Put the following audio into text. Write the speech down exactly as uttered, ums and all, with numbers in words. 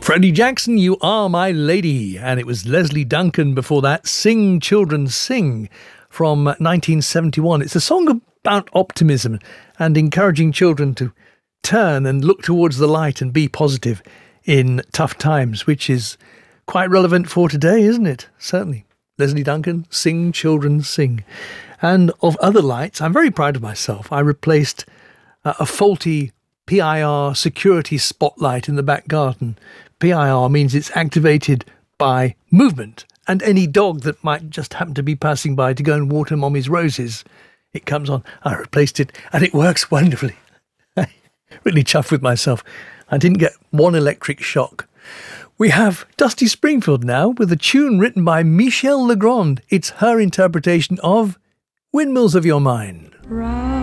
Freddie Jackson, You Are My Lady. And it was Leslie Duncan before that, Sing Children Sing, from nineteen seventy-one. It's a song about optimism and encouraging children to turn and look towards the light and be positive in tough times, which is quite relevant for today, isn't it? Certainly. Leslie Duncan, Sing Children Sing. And of other lights, I'm very proud of myself. I replaced uh, a faulty P I R security spotlight in the back garden. P I R means it's activated by movement, and any dog that might just happen to be passing by to go and water Mommy's roses, it comes on. I replaced it, and it works wonderfully. Really chuffed with myself. I didn't get one electric shock. We have Dusty Springfield now with a tune written by Michel Legrand. It's her interpretation of Windmills of Your Mind. Right.